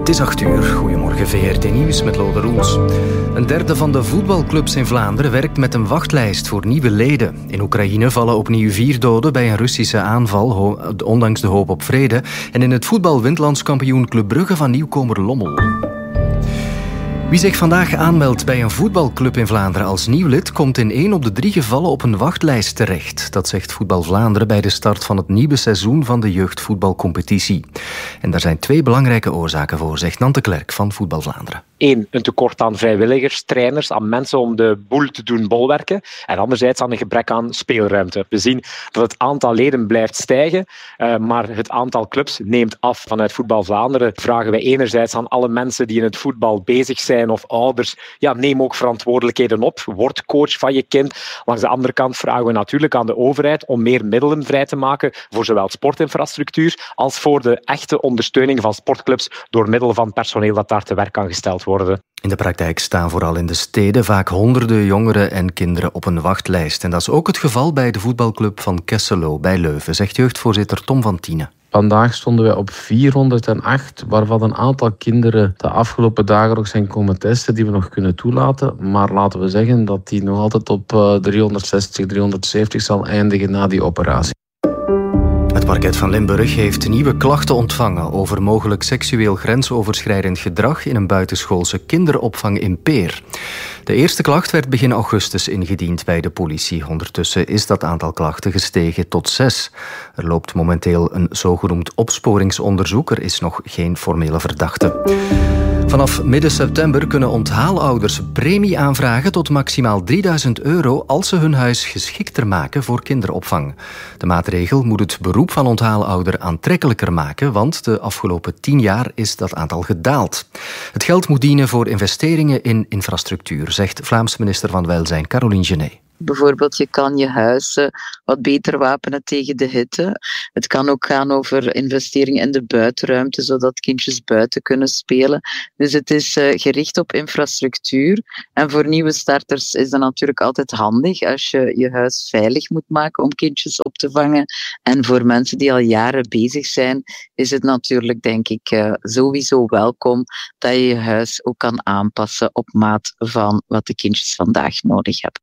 Het is 8 uur. Goedemorgen, VRT Nieuws met Lode Roels. Een derde van de voetbalclubs in Vlaanderen werkt met een wachtlijst voor nieuwe leden. In Oekraïne vallen opnieuw 4 doden bij een Russische aanval, ondanks de hoop op vrede. En in het voetbal wint landskampioen Club Brugge van nieuwkomer Lommel. Wie zich vandaag aanmeldt bij een voetbalclub in Vlaanderen als nieuw lid, komt in 1 op de 3 gevallen op een wachtlijst terecht. Dat zegt Voetbal Vlaanderen bij de start van het nieuwe seizoen van de jeugdvoetbalcompetitie. En daar zijn 2 belangrijke oorzaken voor, zegt Nante Klerk van Voetbal Vlaanderen. 1, een tekort aan vrijwilligers, trainers, aan mensen om de boel te doen bolwerken. En anderzijds aan een gebrek aan speelruimte. We zien dat het aantal leden blijft stijgen, maar het aantal clubs neemt af. Vanuit Voetbal Vlaanderen vragen wij enerzijds aan alle mensen die in het voetbal bezig zijn of ouders, neem ook verantwoordelijkheden op. Word coach van je kind. Langs de andere kant vragen we natuurlijk aan de overheid om meer middelen vrij te maken voor zowel sportinfrastructuur als voor de echte ondersteuning van sportclubs door middel van personeel dat daar te werk kan gesteld worden. In de praktijk staan vooral in de steden vaak honderden jongeren en kinderen op een wachtlijst. En dat is ook het geval bij de voetbalclub van Kesselo bij Leuven, zegt jeugdvoorzitter Tom van Tienen. Vandaag stonden wij op 408, waarvan een aantal kinderen de afgelopen dagen nog zijn komen testen die we nog kunnen toelaten. Maar laten we zeggen dat die nog altijd op 360, 370 zal eindigen na die operatie. Het parket van Limburg heeft nieuwe klachten ontvangen over mogelijk seksueel grensoverschrijdend gedrag in een buitenschoolse kinderopvang in Peer. De eerste klacht werd begin augustus ingediend bij de politie. Ondertussen is dat aantal klachten gestegen tot 6. Er loopt momenteel een zogenoemd opsporingsonderzoek. Er is nog geen formele verdachte. Vanaf midden september kunnen onthaalouders premie aanvragen tot maximaal €3000 als ze hun huis geschikter maken voor kinderopvang. De maatregel moet het beroep van onthaalouder aantrekkelijker maken, want de afgelopen 10 jaar is dat aantal gedaald. Het geld moet dienen voor investeringen in infrastructuur, zegt Vlaams minister van Welzijn Caroline Genet. Bijvoorbeeld, je kan je huis wat beter wapenen tegen de hitte. Het kan ook gaan over investeringen in de buitenruimte, zodat kindjes buiten kunnen spelen. Dus het is gericht op infrastructuur. En voor nieuwe starters is dat natuurlijk altijd handig als je je huis veilig moet maken om kindjes op te vangen. En voor mensen die al jaren bezig zijn, is het natuurlijk, denk ik, sowieso welkom dat je je huis ook kan aanpassen op maat van wat de kindjes vandaag nodig hebben.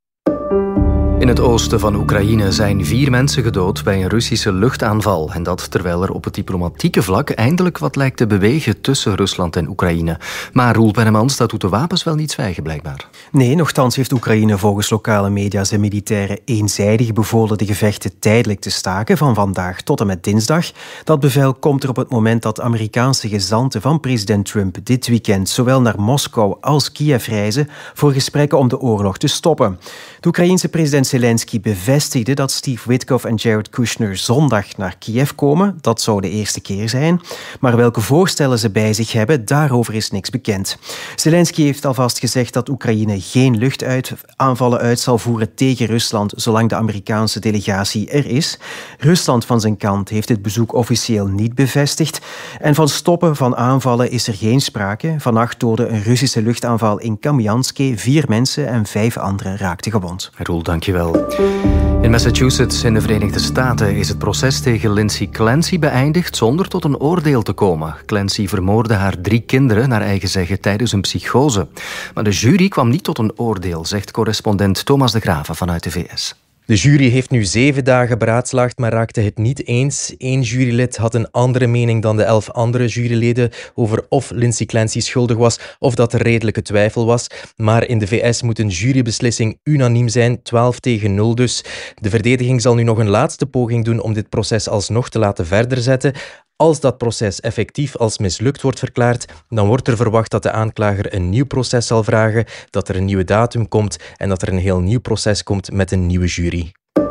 In het oosten van Oekraïne zijn 4 mensen gedood bij een Russische luchtaanval. En dat terwijl er op het diplomatieke vlak eindelijk wat lijkt te bewegen tussen Rusland en Oekraïne. Maar Roel Pennemans, dat doet de wapens wel niet zwijgen blijkbaar. Nee, nochtans heeft Oekraïne volgens lokale media zijn militairen eenzijdig bevolen de gevechten tijdelijk te staken van vandaag tot en met dinsdag. Dat bevel komt er op het moment dat Amerikaanse gezanten van president Trump dit weekend zowel naar Moskou als Kiev reizen voor gesprekken om de oorlog te stoppen. De Oekraïense president Zelensky bevestigde dat Steve Witkoff en Jared Kushner zondag naar Kiev komen. Dat zou de eerste keer zijn. Maar welke voorstellen ze bij zich hebben, daarover is niks bekend. Zelensky heeft alvast gezegd dat Oekraïne geen luchtaanvallen uit zal voeren tegen Rusland zolang de Amerikaanse delegatie er is. Rusland van zijn kant heeft dit bezoek officieel niet bevestigd. En van stoppen van aanvallen is er geen sprake. Vannacht doodde een Russische luchtaanval in Kamjanske 4 mensen en 5 anderen raakten gewond. Roel, dankjewel. In Massachusetts in de Verenigde Staten is het proces tegen Lindsay Clancy beëindigd zonder tot een oordeel te komen. Clancy vermoordde haar 3 kinderen, naar eigen zeggen, tijdens een psychose. Maar de jury kwam niet tot een oordeel, zegt correspondent Thomas de Graven vanuit de VS. De jury heeft nu 7 dagen beraadslaagd, maar raakte het niet eens. 1 jurylid had een andere mening dan de 11 andere juryleden over of Lindsay Clancy schuldig was of dat er redelijke twijfel was. Maar in de VS moet een jurybeslissing unaniem zijn, 12-0 dus. De verdediging zal nu nog een laatste poging doen om dit proces alsnog te laten verder zetten. Als dat proces effectief als mislukt wordt verklaard, dan wordt er verwacht dat de aanklager een nieuw proces zal vragen, dat er een nieuwe datum komt en dat er een heel nieuw proces komt met een nieuwe jury.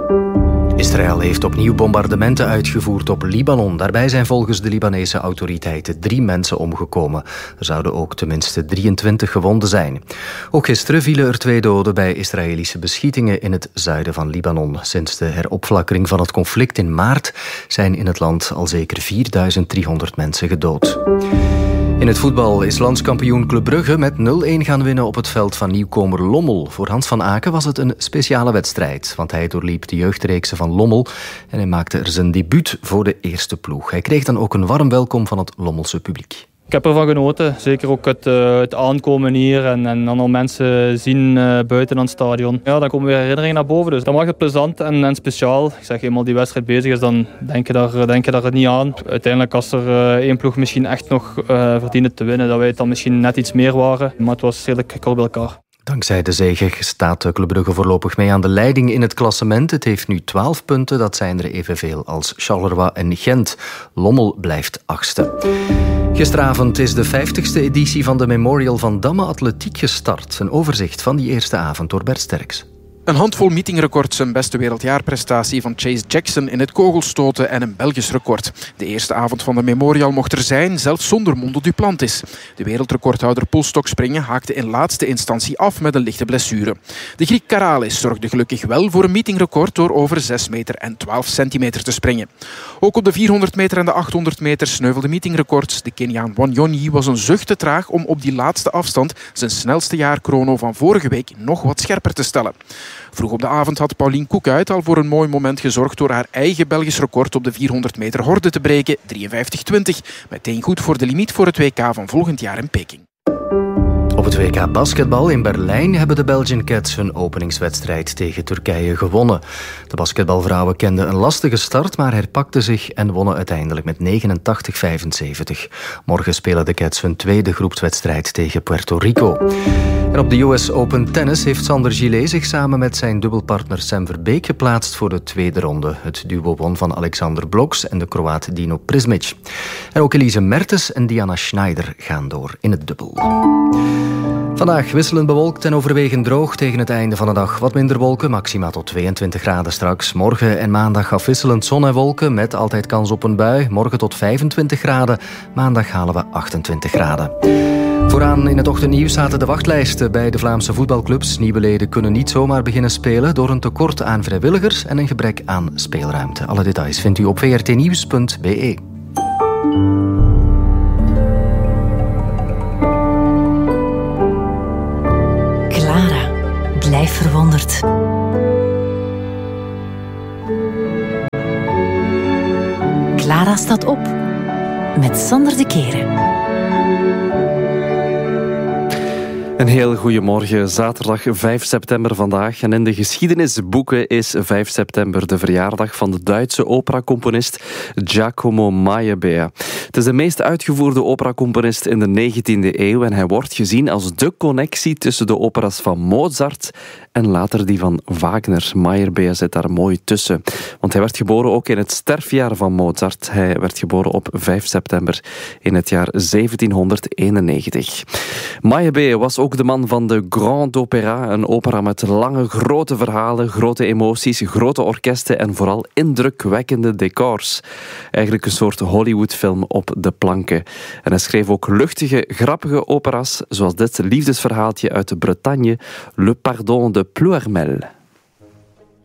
Israël heeft opnieuw bombardementen uitgevoerd op Libanon. Daarbij zijn volgens de Libanese autoriteiten 3 mensen omgekomen. Er zouden ook tenminste 23 gewonden zijn. Ook gisteren vielen er 2 doden bij Israëlische beschietingen in het zuiden van Libanon. Sinds de heropflakkering van het conflict in maart zijn in het land al zeker 4300 mensen gedood. In het voetbal is landskampioen Club Brugge met 0-1 gaan winnen op het veld van nieuwkomer Lommel. Voor Hans van Aken was het een speciale wedstrijd, want hij doorliep de jeugdreeksen van Lommel en hij maakte er zijn debuut voor de eerste ploeg. Hij kreeg dan ook een warm welkom van het Lommelse publiek. Ik heb ervan genoten. Zeker ook het aankomen hier en dan al mensen zien buiten aan het stadion. Ja, dan komen weer herinneringen naar boven. Dus dat maakt het plezant en speciaal. Ik zeg, eenmaal die wedstrijd bezig is, dan denk je daar niet aan. Uiteindelijk als er één ploeg misschien echt nog verdiende te winnen, dat wij het dan misschien net iets meer waren. Maar het was redelijk kort bij elkaar. Dankzij de zege staat Club Brugge voorlopig mee aan de leiding in het klassement. Het heeft nu 12 punten, dat zijn er evenveel als Charleroi en Gent. Lommel blijft 8e. Gisteravond is de 50ste editie van de Memorial van Damme Atletiek gestart. Een overzicht van die eerste avond door Bert Sterks. Een handvol meetingrecords, een beste wereldjaarprestatie van Chase Jackson in het kogelstoten en een Belgisch record. De eerste avond van de Memorial mocht er zijn, zelfs zonder Mondo Duplantis. De wereldrecordhouder polstokspringen haakte in laatste instantie af met een lichte blessure. De Griek Karalis zorgde gelukkig wel voor een meetingrecord door over 6 meter en 12 centimeter te springen. Ook op de 400 meter en de 800 meter sneuvelde meetingrecords. De Keniaan Wanyonyi was een zucht te traag om op die laatste afstand zijn snelste jaarchrono van vorige week nog wat scherper te stellen. Vroeg op de avond had Pauline Koekuit al voor een mooi moment gezorgd door haar eigen Belgisch record op de 400 meter horde te breken, 53,20. Meteen goed voor de limiet voor het WK van volgend jaar in Peking. Op het WK basketbal in Berlijn hebben de Belgian Cats hun openingswedstrijd tegen Turkije gewonnen. De basketbalvrouwen kenden een lastige start, maar herpakten zich en wonnen uiteindelijk met 89-75. Morgen spelen de Cats hun tweede groepswedstrijd tegen Puerto Rico. En op de US Open Tennis heeft Sander Gillet zich samen met zijn dubbelpartner Sam Verbeek geplaatst voor de tweede ronde. Het duo won van Alexander Bloks en de Kroaat Dino Prismic. En ook Elise Mertens en Diana Schneider gaan door in het dubbel. Vandaag wisselend bewolkt en overwegend droog. Tegen het einde van de dag wat minder wolken, maxima tot 22 graden straks. Morgen en maandag afwisselend zon en wolken met altijd kans op een bui. Morgen tot 25 graden, maandag halen we 28 graden. Vooraan in het ochtendnieuws zaten de wachtlijsten bij de Vlaamse voetbalclubs. Nieuwe leden kunnen niet zomaar beginnen spelen door een tekort aan vrijwilligers en een gebrek aan speelruimte. Alle details vindt u op vrtnieuws.be. Clara, blijf verwonderd. Clara staat op met Sander de Keren. Een heel goedemorgen, zaterdag 5 september vandaag. En in de geschiedenisboeken is 5 september de verjaardag van de Duitse operacomponist Giacomo Meyerbeer. Het is de meest uitgevoerde operacomponist in de 19e eeuw en hij wordt gezien als de connectie tussen de operas van Mozart en later die van Wagner. Meyerbeer zit daar mooi tussen, want hij werd geboren ook in het sterfjaar van Mozart. Hij werd geboren op 5 september in het jaar 1791. Meyerbeer was ook de man van de Grand Opéra, een opera met lange, grote verhalen, grote emoties, grote orkesten en vooral indrukwekkende decors. Eigenlijk een soort Hollywoodfilm op de planken. En hij schreef ook luchtige, grappige operas, zoals dit liefdesverhaaltje uit de Bretagne, Le Pardon de Ploermel.